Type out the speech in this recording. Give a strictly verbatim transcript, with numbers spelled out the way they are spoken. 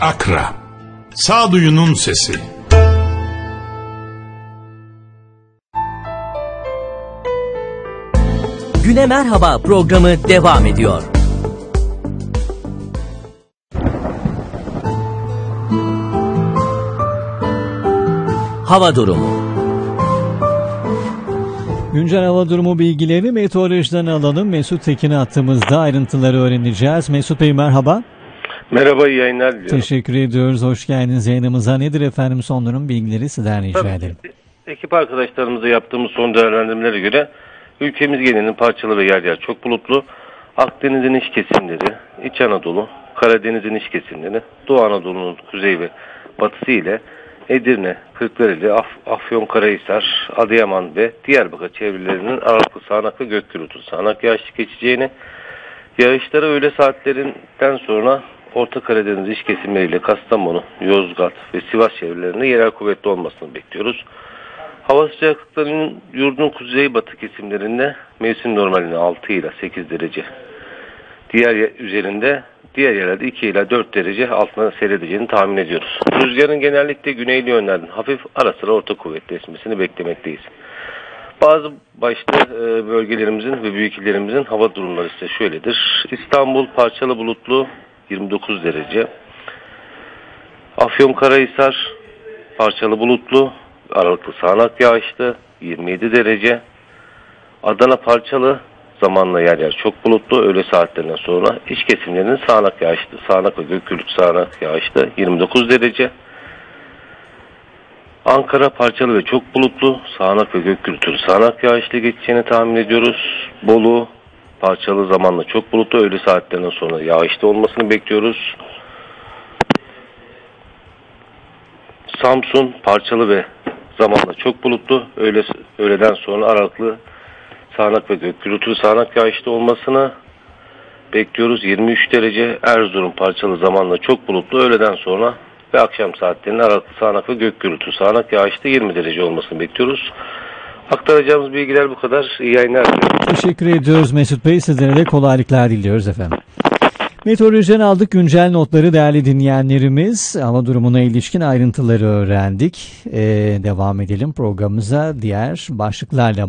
Akra, sağduyunun sesi. Güne Merhaba programı devam ediyor. Hava durumu. Güncel hava durumu bilgileri meteorolojiden alalım. Mesut Tekin attığımızda ayrıntıları öğreneceğiz. Mesut Bey merhaba. Merhaba, iyi yayınlar diliyorum. Teşekkür ediyoruz. Hoş geldiniz yayınımıza. Nedir efendim son durum bilgileri sizden rica Tabii, ederim. Ekip arkadaşlarımızla yaptığımız son değerlendirmelere göre ülkemiz genelinin parçalı ve yer yer çok bulutlu. Akdeniz'in iç kesimleri, İç Anadolu, Karadeniz'in iç kesimleri, Doğu Anadolu'nun kuzey ve batısı ile Edirne, Kırklareli, Af- Afyonkarahisar, Adıyaman ve Diyarbakır çevrelerinin aralıklı sağanak ve gök gürültülü sağanak yağışlı geçeceğini, yağışlara öğle saatlerinden sonra Orta Karadeniz iç kesimleriyle Kastamonu, Yozgat ve Sivas çevrelerinde yerel kuvvetli olmasını bekliyoruz. Hava sıcaklıklarının yurdun kuzeybatı kesimlerinde mevsim normaline altı ile sekiz derece. Diğer üzerinde diğer yerlerde iki ile dört derece altına seyredeceğini tahmin ediyoruz. Rüzgarın genellikle güneyli yönlerden hafif ara sıra orta kuvvetli esmesini beklemekteyiz. Bazı başta bölgelerimizin ve büyük illerimizin hava durumları ise şöyledir. İstanbul parçalı bulutlu yirmi dokuz derece. Afyonkarahisar parçalı bulutlu aralıklı sağanak yağışlı yirmi yedi derece. Adana parçalı zamanla yer yer çok bulutlu öğle saatlerinden sonra iç kesimlerinin sağanak yağışlı sağanak ve gök gürültülü sağanak yağışlı yirmi dokuz derece. Ankara parçalı ve çok bulutlu sağanak ve gök gürültülü sağanak yağışlı geçeceğini tahmin ediyoruz. Bolu parçalı zamanla çok bulutlu öğle saatlerinden sonra yağışlı olmasını bekliyoruz. Samsun parçalı ve zamanla çok bulutlu öğle, öğleden sonra aralıklı sağanak ve gök gürültülü sağanak yağışlı olmasını bekliyoruz. yirmi üç derece. Erzurum parçalı zamanla çok bulutlu öğleden sonra ve akşam saatlerinde aralıklı sağanak ve gök gürültülü sağanak yağışlı yirmi derece olmasını bekliyoruz. Aktaracağımız bilgiler bu kadar. İyi yayınlar. Teşekkür ediyoruz Mesut Bey. Sizlere de kolaylıklar diliyoruz efendim. Meteorolojiden aldık güncel notları değerli dinleyenlerimiz. Hava durumuna ilişkin ayrıntıları öğrendik. Ee, devam edelim programımıza diğer başlıklarla.